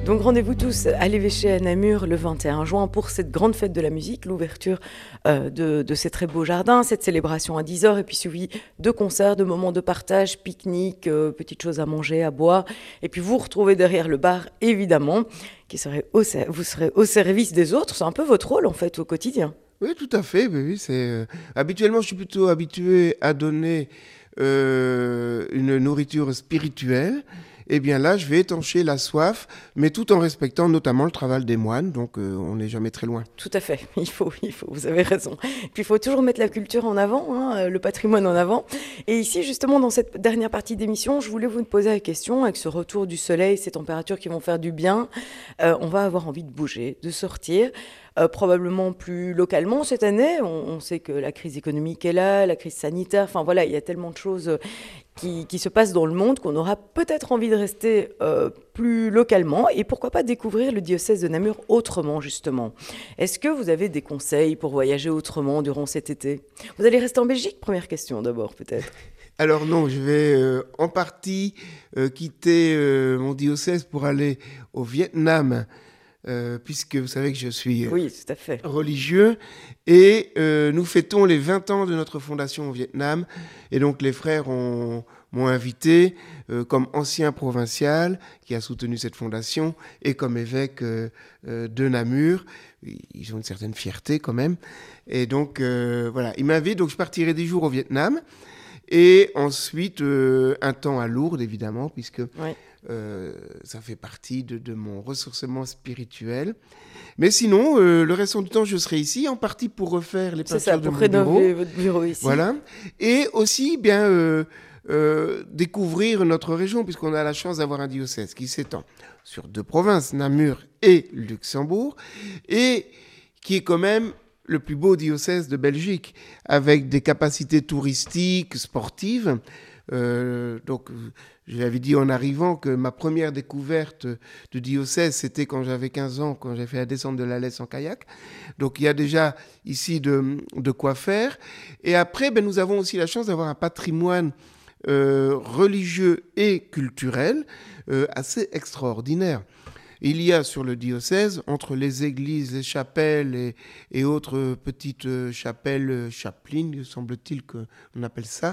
Donc rendez-vous tous à l'évêché à Namur le 21 juin pour cette grande fête de la musique, l'ouverture de ces très beaux jardins, cette célébration à 10 heures et puis suivi de concerts, de moments de partage, pique-nique, petites choses à manger, à boire. Et puis vous retrouvez derrière le bar, évidemment, vous serez au service des autres. C'est un peu votre rôle en fait au quotidien. Oui, tout à fait. Oui, habituellement, je suis plutôt habitué à donner une nourriture spirituelle. Eh bien là, je vais étancher la soif, mais tout en respectant notamment le travail des moines, donc on n'est jamais très loin. Tout à fait, il faut, vous avez raison. Puis il faut toujours mettre la culture en avant, hein, le patrimoine en avant. Et ici, justement, dans cette dernière partie d'émission, je voulais vous poser la question, avec ce retour du soleil, ces températures qui vont faire du bien, on va avoir envie de bouger, de sortir. Probablement plus localement cette année. On sait que la crise économique est là, la crise sanitaire, enfin voilà, il y a tellement de choses qui se passent dans le monde qu'on aura peut-être envie de rester plus localement et pourquoi pas découvrir le diocèse de Namur autrement justement. Est-ce que vous avez des conseils pour voyager autrement durant cet été ? Vous allez rester en Belgique ? Première question d'abord peut-être. Alors non, je vais en partie quitter mon diocèse pour aller au Vietnam. Puisque vous savez que je suis oui, tout à fait. religieux et nous fêtons les 20 ans de notre fondation au Vietnam et donc les frères m'ont invité comme ancien provincial qui a soutenu cette fondation et comme évêque de Namur. Ils ont une certaine fierté quand même et donc voilà, ils m'invitent, donc je partirai 10 jours au Vietnam et ensuite un temps à Lourdes évidemment puisque oui. Ça fait partie de mon ressourcement spirituel. Mais sinon, le restant du temps, je serai ici, en partie pour refaire les peintures de mon bureau. C'est ça, pour rénover votre bureau ici. Voilà. Et aussi, bien, découvrir notre région, puisqu'on a la chance d'avoir un diocèse qui s'étend sur 2 provinces, Namur et Luxembourg, et qui est quand même le plus beau diocèse de Belgique, avec des capacités touristiques, sportives. Donc, je l'avais dit en arrivant que ma première découverte de diocèse, c'était quand j'avais 15 ans, quand j'ai fait la descente de la Lesse en kayak. Donc, il y a déjà ici de quoi faire. Et après, nous avons aussi la chance d'avoir un patrimoine religieux et culturel assez extraordinaire. Il y a sur le diocèse, entre les églises, les chapelles et autres petites chapelles, chapelines, semble-t-il qu'on appelle ça,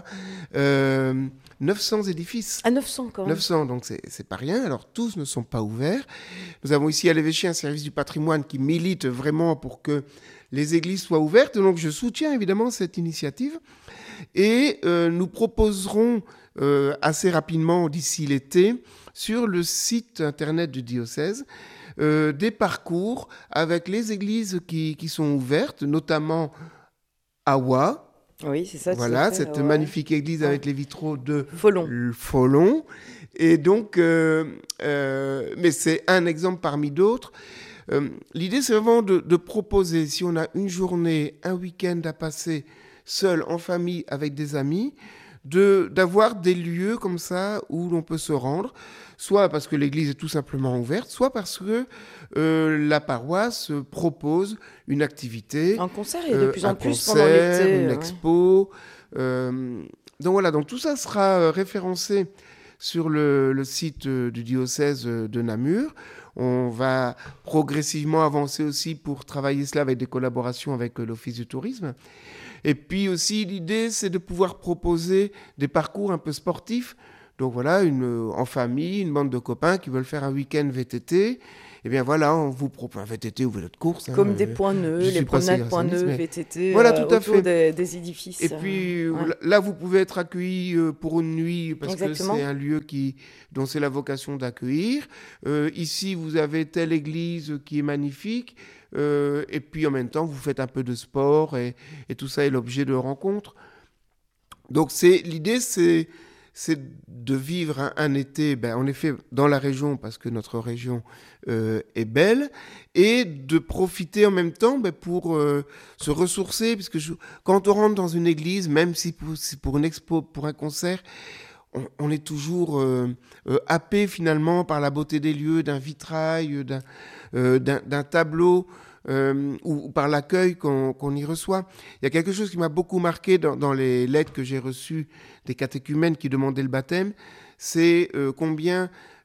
900 édifices. À 900 quand même. 900, donc c'est pas rien. Alors tous ne sont pas ouverts. Nous avons ici à l'évêché un service du patrimoine qui milite vraiment pour que les églises soient ouvertes. Donc je soutiens évidemment cette initiative. Et nous proposerons assez rapidement, d'ici l'été, sur le site internet du diocèse, des parcours avec les églises qui sont ouvertes, notamment Awa. Oui, c'est ça. Voilà, cette magnifique église avec les vitraux de Follon. Et donc, mais c'est un exemple parmi d'autres. L'idée, c'est vraiment de proposer, si on a une journée, un week-end à passer seul, en famille, avec des amis, d'avoir des lieux comme ça où l'on peut se rendre, soit parce que l'église est tout simplement ouverte, soit parce que la paroisse propose une activité. Un concert, il y a de plus en plus concert, pendant l'été. Une expo. Donc voilà, donc tout ça sera référencé sur le site du diocèse de Namur. On va progressivement avancer aussi pour travailler cela avec des collaborations avec l'Office du tourisme. Et puis aussi, l'idée, c'est de pouvoir proposer des parcours un peu sportifs. Donc voilà, en famille, une bande de copains qui veulent faire un week-end VTT. Eh bien voilà, on vous propose un VTT ou vélo de course. Comme des points nœuds, les promenades points nœuds, VTT, voilà, tout à autour fait. des édifices. Et puis là, vous pouvez être accueilli pour une nuit parce Exactement. que c'est un lieu dont c'est la vocation d'accueillir. Ici, vous avez telle église qui est magnifique. Et puis en même temps, vous faites un peu de sport et tout ça est l'objet de rencontres. Donc l'idée, c'est de vivre un été, en effet, dans la région, parce que notre région est belle, et de profiter en même temps pour se ressourcer, puisque quand on rentre dans une église, même si c'est pour une expo, pour un concert, on est toujours happé finalement par la beauté des lieux, d'un vitrail, d'un tableau, ou par l'accueil qu'on y reçoit. Il y a quelque chose qui m'a beaucoup marqué dans les lettres que j'ai reçues des catéchumènes qui demandaient le baptême, c'est combien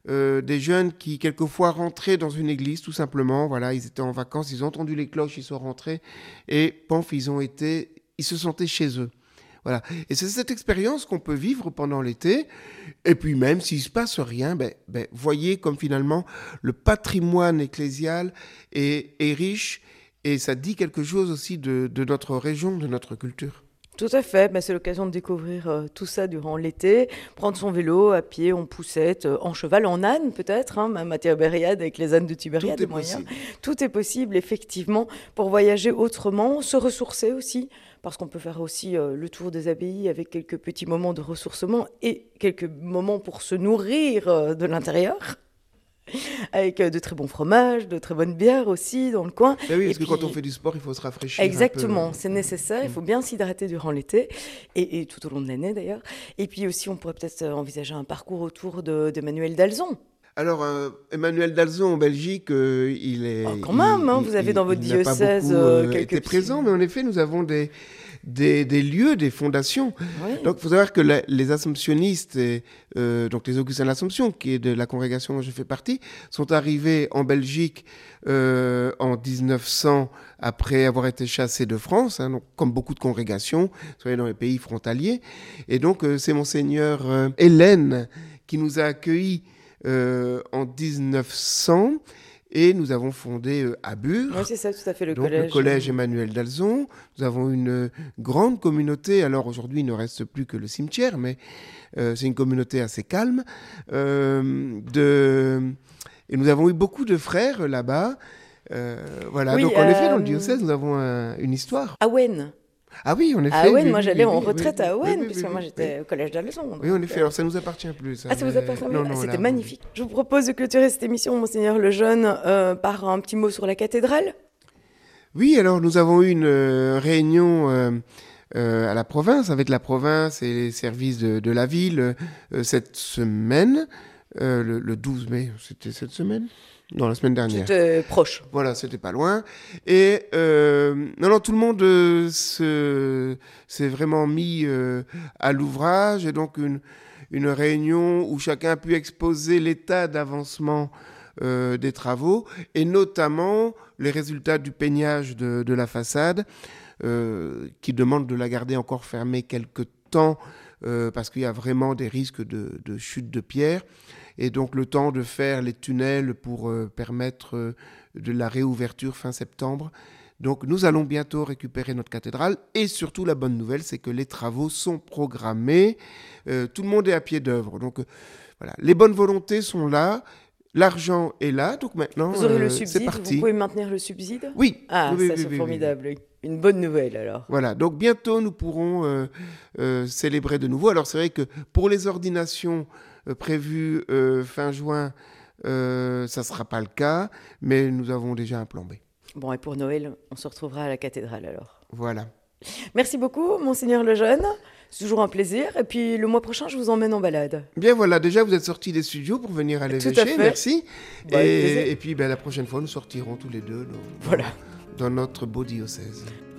des jeunes qui quelquefois rentraient dans une église tout simplement. Voilà, ils étaient en vacances, ils ont entendu les cloches, ils sont rentrés et paf, ils se sentaient chez eux. Voilà. Et c'est cette expérience qu'on peut vivre pendant l'été. Et puis même s'il ne se passe rien, voyez comme finalement le patrimoine ecclésial est riche et ça dit quelque chose aussi de notre région, de notre culture. Tout à fait, c'est l'occasion de découvrir tout ça durant l'été, prendre son vélo à pied, en poussette, en cheval, en âne peut-être, même à Tibériade avec les ânes de Tibériade. Tout est possible. Tout est possible, effectivement, pour voyager autrement, se ressourcer aussi, parce qu'on peut faire aussi le tour des abbayes avec quelques petits moments de ressourcement et quelques moments pour se nourrir de l'intérieur. Avec de très bons fromages, de très bonnes bières aussi dans le coin. Oui, parce que quand on fait du sport, il faut se rafraîchir. Exactement, c'est nécessaire. Il faut bien s'hydrater durant l'été et tout au long de l'année d'ailleurs. Et puis aussi, on pourrait peut-être envisager un parcours autour d'Emmanuel d'Alzon. Alors, Emmanuel d'Alzon en Belgique, il est... quand même, vous avez dans votre diocèse quelques... été présent, mais en effet, nous avens des lieux, des fondations. Oui. Donc, il faut savoir que les Assomptionnistes, donc les Augustins de l'Assomption, qui est de la congrégation dont je fais partie, sont arrivés en Belgique en 1900, après avoir été chassés de France, donc, comme beaucoup de congrégations, soit dans les pays frontaliers. Et donc, c'est Monseigneur Hélène qui nous a accueillis en 1900 et nous avons fondé à Bure. Oui, c'est ça, tout à fait, le collège Emmanuel d'Alzon. Nous avons une grande communauté. Alors aujourd'hui, il ne reste plus que le cimetière, mais c'est une communauté assez calme. Et nous avons eu beaucoup de frères là-bas. Voilà. Oui, donc en effet, dans le diocèse, nous avons une histoire. À Ouen. Ah oui, en effet. À Ouen, moi j'allais en retraite à Ouen, puisque moi j'étais au collège d'Alzon. Oui, en effet, alors ça ne nous appartient plus. Ça, ça vous appartient plus? Non, c'était magnifique. Je vous propose de clôturer cette émission, Monseigneur Lejeune, par un petit mot sur la cathédrale. Oui, alors nous avons eu une réunion à la province, avec la province et les services de la ville cette semaine, le 12 mai, c'était cette semaine ? Non, la semaine dernière. C'était proche. Voilà, c'était pas loin. Et non, tout le monde s'est vraiment mis à l'ouvrage. Et donc, une réunion où chacun a pu exposer l'état d'avancement des travaux, et notamment les résultats du peignage de la façade, qui demande de la garder encore fermée quelques temps, parce qu'il y a vraiment des risques de chute de pierre. Et donc le temps de faire les tunnels pour permettre de la réouverture fin septembre. Donc nous allons bientôt récupérer notre cathédrale. Et surtout la bonne nouvelle, c'est que les travaux sont programmés. Tout le monde est à pied d'œuvre. Donc voilà, les bonnes volontés sont là. L'argent est là. Donc maintenant, vous aurez le subside, c'est parti. Vous pouvez maintenir le subside ? Oui. Ah, oui, ça c'est formidable. Oui. Une bonne nouvelle alors. Voilà, donc bientôt nous pourrons célébrer de nouveau. Alors c'est vrai que pour les ordinations prévues fin juin, ça ne sera pas le cas, mais nous avons déjà un plan B. Bon, et pour Noël, on se retrouvera à la cathédrale alors. Voilà. Merci beaucoup, Monseigneur Lejeune. C'est toujours un plaisir. Et puis le mois prochain, je vous emmène en balade. Bien voilà, déjà vous êtes sortis des studios pour venir à l'évêché, merci. Et puis la prochaine fois, nous sortirons tous les deux dans notre beau diocèse.